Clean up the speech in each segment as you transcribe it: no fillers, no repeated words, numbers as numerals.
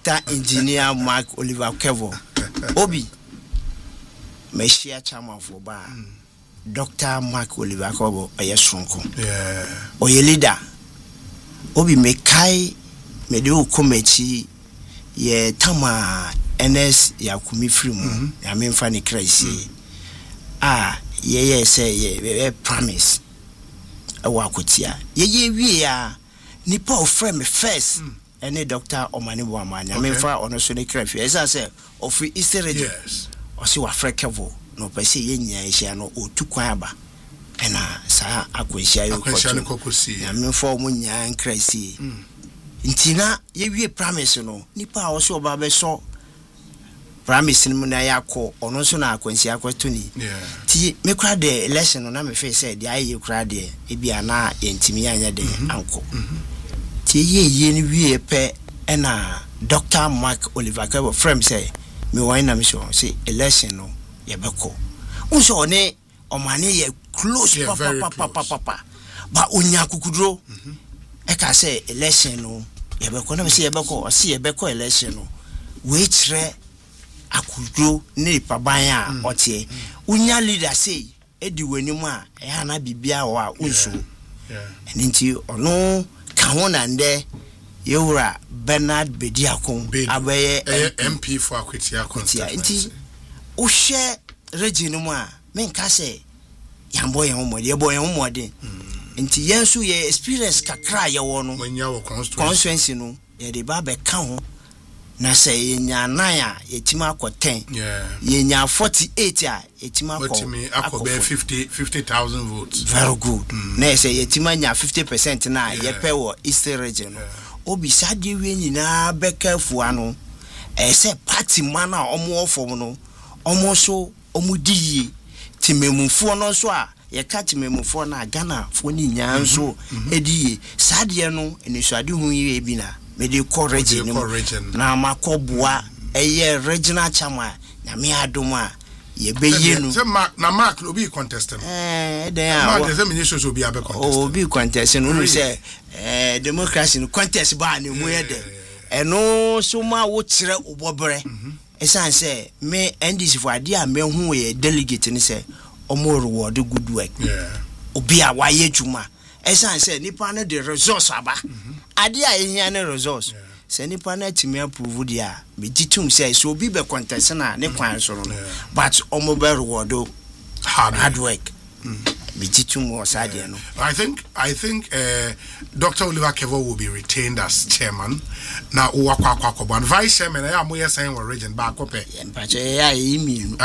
Dr. Engineer Mark Oliver Kevo. Obi, me share chairman for bar. Dr. Mark Oliver Kevo, oye sonko. Yeah. Oye leader. Obi me kai me de ukomechi ye tama NS ya kumi free mu. Ya memfa ne kraisi. Ye say ye promise. Ewa kotia. Ye wie ya nipa ofre me first. Any doctor Omani Wamanya. I mean, for on a Sunday craft. As I said, of free Easter, yes, or so a freckable, no per se, yen, no, or two quaba. And sa aquasia, I mean, for Munya and crazy. Intina, ye promise, no, Nipa also Babe saw promise in Munayako, or no sooner Quincy Aquatuni. Tea, me cry the lesson on my face said, the eye you cried there, it be an eye in Timiana de uncle. Ye we pe ena Dr. Mark Oliver Kevo frame say me wine na mission say election no ye beko unso ne omane ye close papa ba onya kukudro e ka say election no ye beko na say ye beko o say ye beko election no we kire akudro ne paban a otie unya leader say edi wanimu a e ana bibia wo a unso enti ono Kahon and there, Yura Bernard Bediakon, Abaye MP for Aquatia constituency. O share Reginuma, men case, young boy and woman, your boy and woman. Into Yansu, ye experience Kakra, your one when you constituency, no, ye de Babe Kahon. Na say nya naya yetima ko 10 ye nya 48 a yetima ko 50,000 votes very good na say yetima nya 50% na ye pe wo Eastern region obi sade we nyina bekafu ano say party man a omo ofom no omo so omo diye timemufo no so a ye ka timemufo na Ghana fo ni nya nso ediye sade no enisuade hu ye bi na me de region na makoboa eye regional chairman na me adoma ye beye no na Mark no be contestant Mark the minister so be abe contestant be contestant no say democracy no contest ba na mu ye de eno so ma wo kire obobere esan say me NDC for ade a me hu ye delegate ni say omo reward good work obi a wa ye juma esan say nipa na the resource aba ade a ehia na resource say nipa na timi approve dia me ditum say so obi be contest na ne kwan so no but omo be reward hard work me ditum was ade no. I think Dr. Oliver Kevo will be retained as chairman na uwakwa but vice chairman ya mo yesan we region ba kope pa che ya imi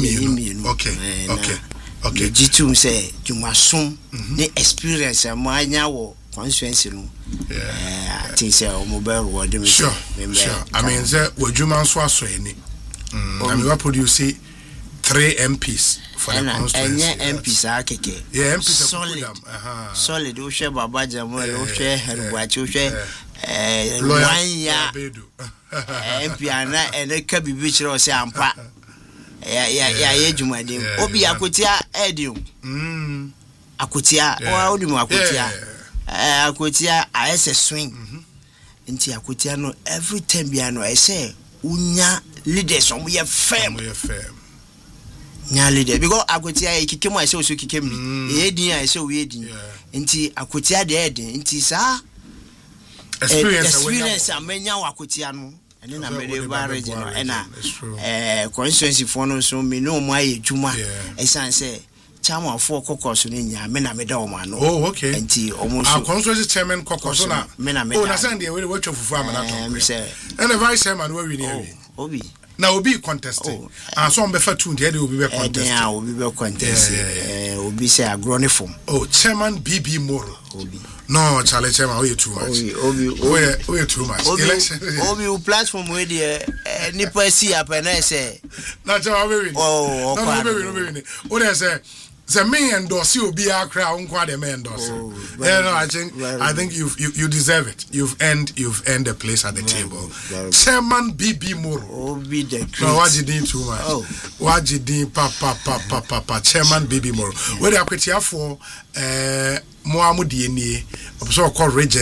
okay Jitum say Jumasum the experience amanya wo constituency no I think say mobile word sure I mean say Wajuma so aso ani I mean we produce 3 MPs for the constituency and MPs are keke MPs solid o share baba Jamal o share Herbuachi o share lawyer MP ana and ka bibi chiro say ampa ya jumadem obi akotia edium akotia o odi mu akotia ase swing nti akotia no every time bia no I say unya leaders on we firm nya leader because akotia ikikemu I say o so kikemu edin I say we edin nti akotia de edin nti sa experience amenya akotia no and then I made a regional and constituency for no so me no my juma esan say chairman for caucus ni nya me na me da o man okay enti almost our constituency chairman caucus na me na na send the way we fufu amana to and the vice chairman we near obi na obi contested and so on be fa tune dey obi be contested obi be contested obi say agronifom chairman BB Moro no challenge chairman we too much we too much election obi platform we dey nipa si apena say na chairman we win no we say the me endorse obi akra unko the me endorse I think you deserve it. You've earned a place at the table. Chairman BB Moro obi the great what you did too much what you did papa Chairman BB Moro where the akwetia for Moamudi enie so called region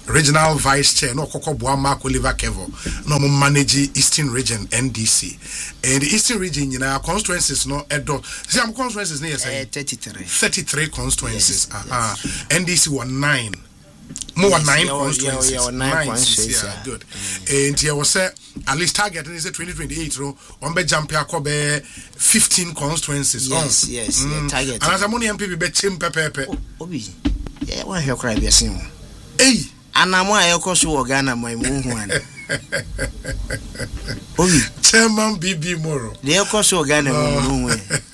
regional vice chair no Koko Boa Mark Oliver Kevo no manage Eastern Region NDC and the Eastern Region constituencies no edo see am constituencies near say 33 constituencies yes. NDC were 9 more 9 constituencies 9 good and here was at least target is 2028 on be jump akobe 15 constituencies yes target and as amoni MPP be chim pepepe obi yeah one here cry be sin hey anamo ayekoso Ghana my muhu an obi Chairman BB Moro the ayekoso Ghana muhu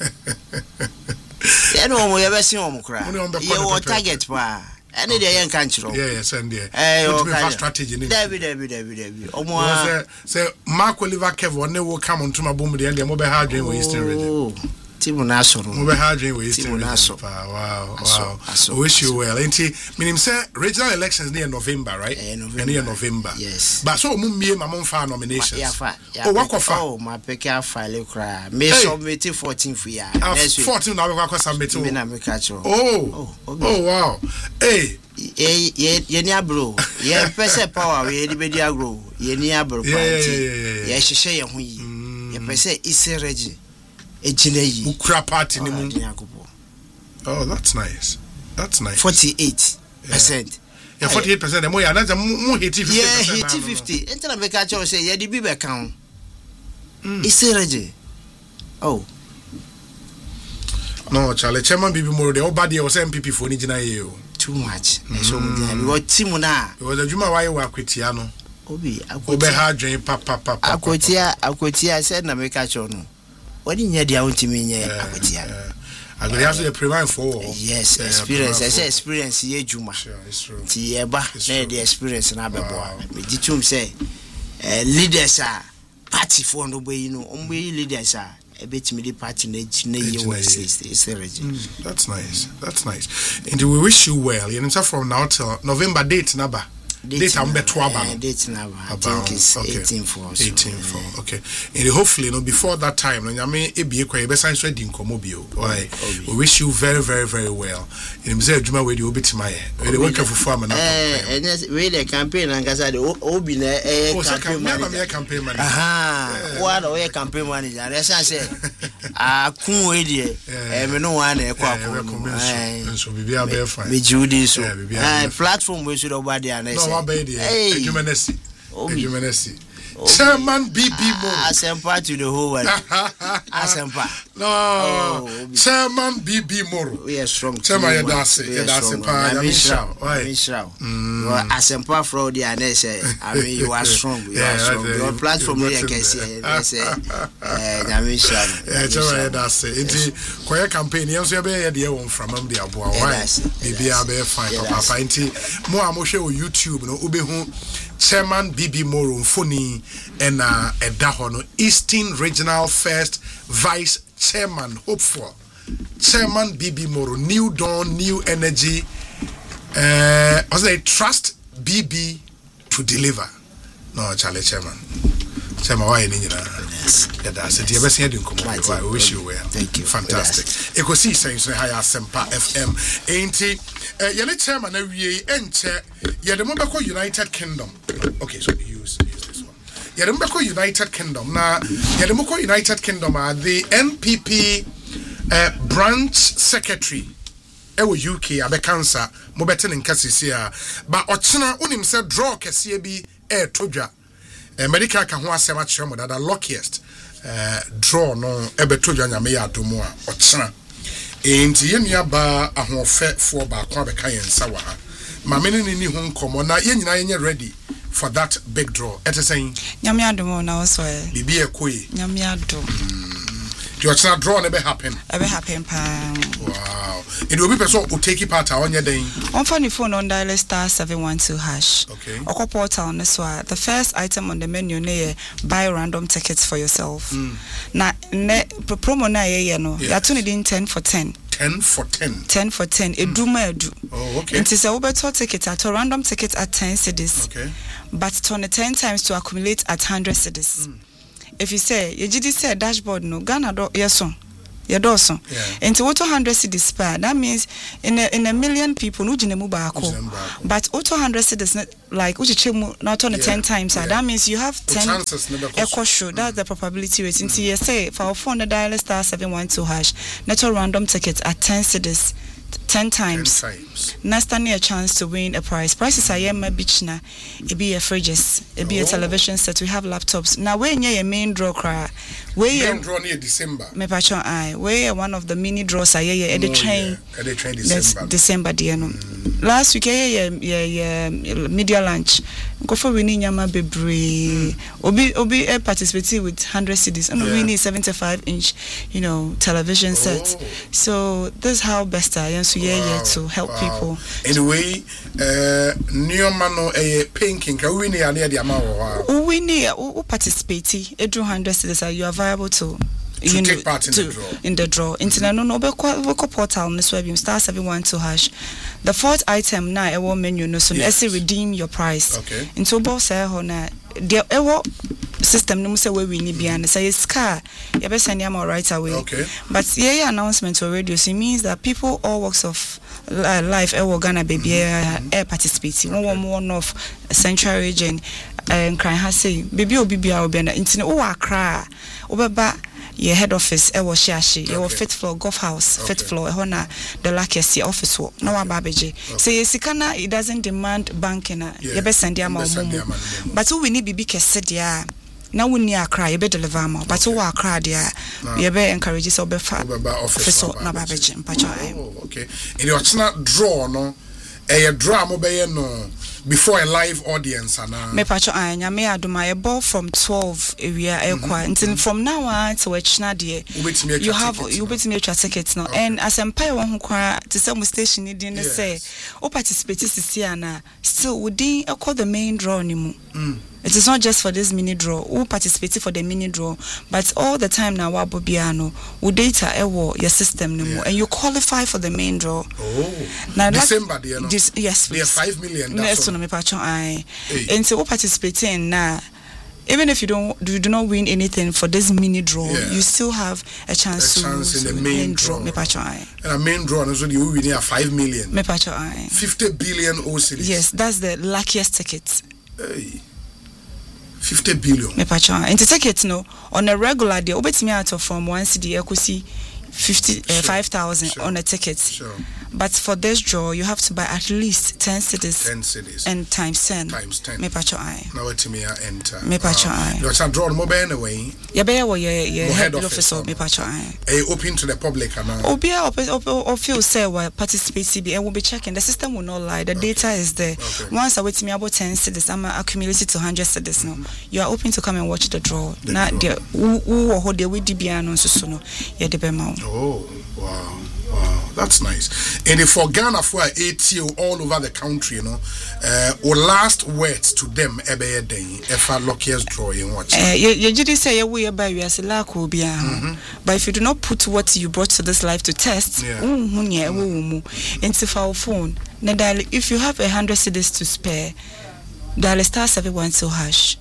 yeah no mo ye be sin o mo kra ye wo target pa any day yan kan chiro yes and there what be fast strategy ni David omo say Mark Oliver Kevo ne wo come on to my boom there mo be hard dream we Eastern Region Timu Nasoro mo be hard dream we Eastern Region wow I wish you well enti minim say regional elections near November right near November yes but so mo mie ma mo fa nominations oh wakofa oh my peke file kra me submit 14 for ya next week 14 na we kwa submit me na me catch oh wow hey ye ni abro ye pese power we di bedi agro ye ni abro party ye hihye ye ho yi ye pese isereji ejina yi ukra party ni mu oh that's nice 48% yeah 48% mo ya na mo hiti 50% yeah hiti 50 entana be catch o say ye di bi be kan isereji oh no Charlie Chairman BB Moro de obadi o say MPP for ni gina ye o too much so we got team na it was a juma why we akwetia no obi obe ha dwen papa akwetia said na make catch no wadi nya dia untimi nya akwetia agri aso the prevent for yes experience I say experience ye juma ti eba na the experience na bebo me ditum say leaders are party for no be no ombe leaders are ebetimi the party na ye was is region that's nice and we wish you well you know from now till November date number date am beto aba date number I think is 18 for okay and hopefully before that time no nyame ebie kwa be san so di nkomo bio we wish you very very very well in mze adwuma we di obetima ye we dey work for am na we the campaign angasa de obi na campaign manager what we campaign manager they say akun we dey me no wan na ekwa so bibia be fine me judi so platform we should over there na say Ejumenesi Chairman BB Moro asempa to the whole world asempa no Chairman BB Moro we are strong Chairman you that's pa asempa fraud there na say I mean you are strong your platform here can say Nyamisha Chairman that's it koye campaign yen so be here won from am dey aboa why BB be fine papa enti mo amhwe o YouTube no obehu Chairman BB Moro mfoni ena edaho no Eastern Regional First Vice Chairman hopeful Chairman BB Moro new dawn new energy also they trust BB to deliver no Charlie Chairman why ni nyina that's it you best hear them come I wish you well thank you fantastic ekosi sense high Asempa FM enti yele chairman na wie enche yede mo beko United Kingdom okay so use this one yede mo beko United Kingdom na yede mo ko United Kingdom the NPP branch secretary ewo UK abekansa mo beten nkasisi a ba ochena unim se draw kese bi todwa medical ka ho asem a kire mo dada luckiest draw no ebeto dwa nyame ya adomu a ochena enti yenua ba ahofe fo ba kwa be kan yensa wa ha ma me ni ho nkomo na yenyina yenye ready for that big draw etesen nyame adomu na so bibi ekoyi nyame adom the ochena draw ne be happen pa wow it will be person who take part on your day on phone on dial *712#. Okay. Oko portal ne so the first item on the menu ne buy random tickets for yourself. Na ne promo na ye no ya to ne din 10 for 10. 10 for 10. Eduma edu. Oh, okay. It is a ubeto ticket at a random ticket at 10 cedis. Okay. But turn 10 times to accumulate at 100 cedis. If you say, you did say dashboard no Ghana do yeso. Yedoso. Into auto 100 cedis per. That means in a million people no jinemu baako. But auto 100 cedis like uchi chemu not on 10 times. That means you have 10 echo show. That's the probability rate. Into you say for our phone dial *712#. Natural random tickets at 10 cedis. 10 times. Now standing a chance to win a prize. Prices are yema beach na. It be a fridges. It be a television set. We have laptops. Now where near your main draw cry. Where main draw near December. Me pacho I. Where one of the mini draws are yeah the train. The train December. December dear no. Last week yeah media lunch. Go for winning yama bebre. Obi participating with 100 cedis. And we need 75-inch, television set. So this is how best I am. So to help people. Anyway, new man painting. We need the amount. We need who participate. 100 cedis. You are viable to take part in the draw. Internet no portal on this web *712#. The fourth item now a menu no so redeem your price. Okay. Into boss na the system no say we need be and say car you be send them right away. Okay. But announcement on radio so it means that people all walks of life Ghana baby participating. One of Central region and cry has say baby obi bia obi na internet Accra obeba your head office was shashi your fifth floor golf house fifth floor hona the luckiest office wo no ababeje say sikana it doesn't demand banking you be send am but we need bibi kese dia na woni Accra you be deliver am but we Accra dia you be encourage so be fa office na ababeje mpacho okay in your draw no draw mo be no before a live audience me pacho anya me aduma e ball from 12 area ekwa until from now on to wechna de you bet me try tickets no and as empire won ho kwa to some station ni din say o participate sisi ana still within ekọ the main draw ni mu. It is not just for this mini draw. Who participate for the mini draw, but all the time now wa bobiano, who data ewo your system no more, and you qualify for the main draw. Now December yes, there 5 million. Yes, no me pacho I. And so who participate in now. Even if you do not win anything for this mini draw, you still have a chance in the main draw. Me pacho I. And a main draw, and so you win 5 million. Me pacho I. 50 billion OCD. Yes, that's the luckiest ticket. 50 billion. Me pacho and the ticket no on a regular day obetimi out from 1 cedi ekosi 5,000 on a ticket. Sure. But for this draw you have to buy at least 10 cedis. 10 cedis. And times 10. Me pacho I. Now what me enter. Me pacho I. You can draw mobile anyway. Ya be your head office me pacho I. Open to the public and Obia or feel say we participate be and we'll be checking. The system will not lie. The data is there. Once I wait me about 10 cedis, I'm accumulated to 100 cedis now. You are open to come and watch the draw. Now the who hold the with DBA so no. Ya de be ma. Oh, wow. That's nice. And if for Ghana for ATO all over the country, our last words to them ebe day if our luckiest draw in watch. You just say we are by we as but if you do not put what you brought to this life to test, into our phone. If you have 100 cedis to spare, dial *712#.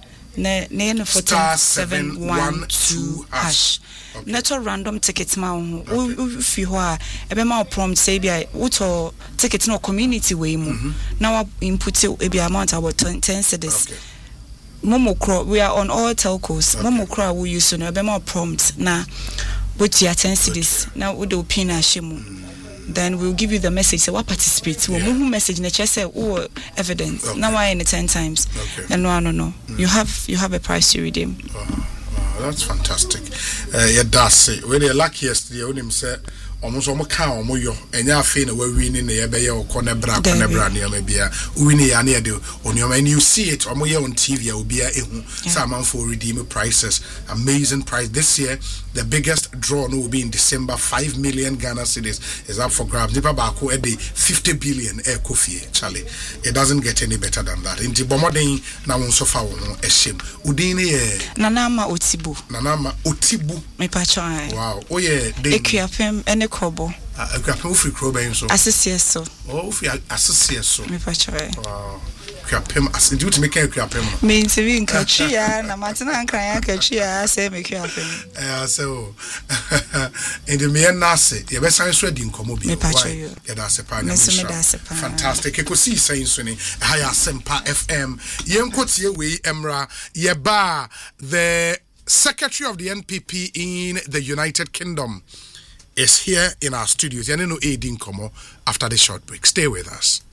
*712#. Natural random tickets ma if you are ebe ma prompt say bia uto ticket no community way mu now input e be amount about 10 cedis. Momo Cro, we are on all telcos. Momo Cro we use no ebe ma prompt na what you 10 cedis now we do pin ashemu. Then we'll give you the message. Say what participate. We'll message in the chest. Say evidence. Now I in the 10 times. And no. You have a price to redeem. That's fantastic. Yeah, that's it. We're the luckiest. The only say almost cow moyo. And ya feel we winning the ebe or corner bra near maybe winning near the on your and you see it on TV. Will be some for redeem prices. Amazing price this year. The biggest draw will be in December. 5 million Ghana cedis is up for grabs. Nipa bako edi 50 billion Kofi Charlie. It doesn't get any better than that. Inti bomodin na wonso fa wono ehim. Udini Nanama Otibu. Nanama Otibu. Me pacho ai. Wow. Oh yeah. Ekuapem ene krobo. Ekuapem ofri krobo enso. Asese so. Oh ofri asese so. Me pacho ai. Wow. akuapem as do to make akuapem me ntivi nkachia na matena nkran ya kachia say make akuapem so in the me na say ye be san so adi nkomo bi why ye da se pa na fantastic ekosi say so ni higher Sempa FM yenkotie we emra ye ba the Secretary of the NPP in the United Kingdom is here in our studios. You know, Aiding Komo after the short break. Stay with us.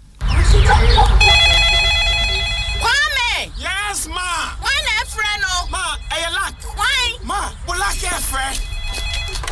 Kwame! Yes, ma! Why not friend? Ma, I like. Why? Ma, we like your friend.